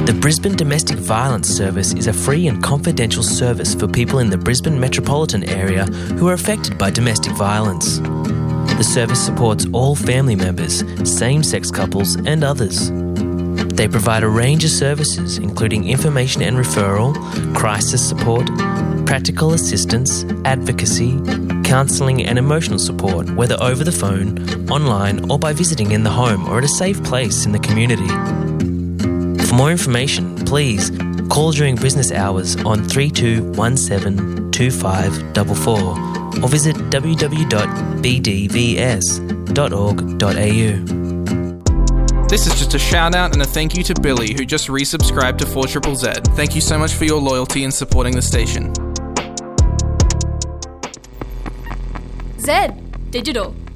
The Brisbane Domestic Violence Service is a free and confidential service for people in the Brisbane metropolitan area who are affected by domestic violence. The service supports all family members, same-sex couples and others. They provide a range of services including information and referral, crisis support, practical assistance, advocacy, counselling and emotional support, whether over the phone, online or by visiting in the home or at a safe place in the community. For more information, please call during business hours on 3217 2544 or visit www.bdvs.org.au. This is just a shout out and a thank you to Billy, who just resubscribed to 4ZZZ. Thank you so much for your loyalty in supporting the station. Z Digital.